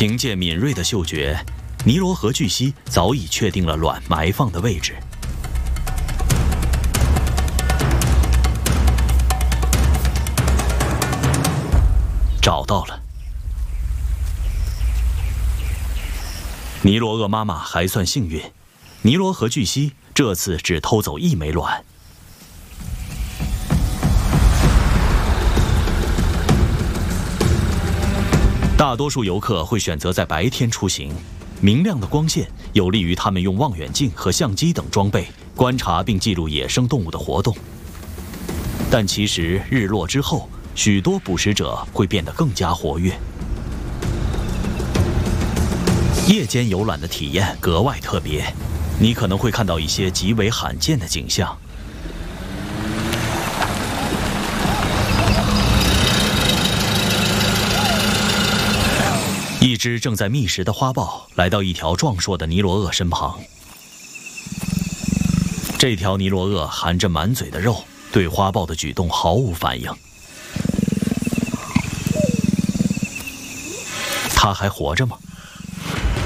凭借敏锐的嗅觉，尼罗河巨蜥早已确定了卵埋放的位置。找到了。尼罗鳄妈妈还算幸运，尼罗河巨蜥这次只偷走1枚卵。大多数游客会选择在白天出行，明亮的光线有利于他们用望远镜和相机等装备观察并记录野生动物的活动。但其实日落之后，许多捕食者会变得更加活跃。夜间游览的体验格外特别，你可能会看到一些极为罕见的景象。一只正在觅食的花豹来到一条壮硕的尼罗鳄身旁。这条尼罗鳄含着满嘴的肉，对花豹的举动毫无反应。它还活着吗？